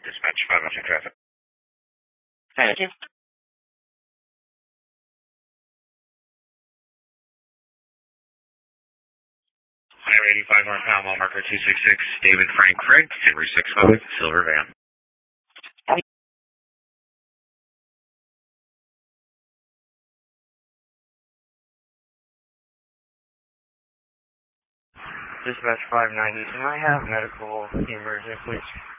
Dispatch 502 traffic. Thank you. Highway 85 northbound, mile marker 266, David Frank Craig, Henry 65, silver van. Dispatch 590, can I have medical emergency, please?